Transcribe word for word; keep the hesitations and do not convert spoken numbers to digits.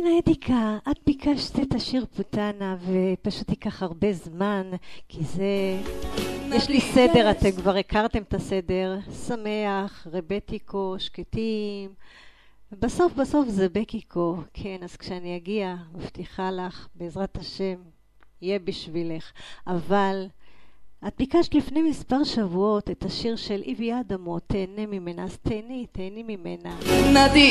הנה אדיקה, את ביקשת את השיר פוטנה ופשוט ייקח הרבה זמן, כי זה... יש לי סדר, אתם כבר הכרתם את הסדר, שמח, רבטיקו, שקטים, בסוף בסוף זה בקיקו, כן, אז כשאני אגיע, מבטיחה לך, בעזרת השם, יהיה בשבילך, אבל... את ביקשת לפני מספר שבועות את השיר של איבי אדמו, תהנה ממנה, אז תהני, תהני ממנה. נדי